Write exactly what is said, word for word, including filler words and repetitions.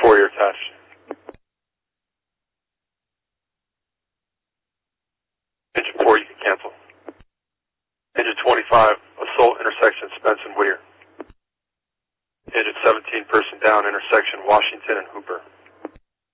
four, you're attached. Engine four, you can cancel. Engine twenty-five, assault intersection Spence and Whittier. Engine seventeen, person down, intersection Washington and Hooper.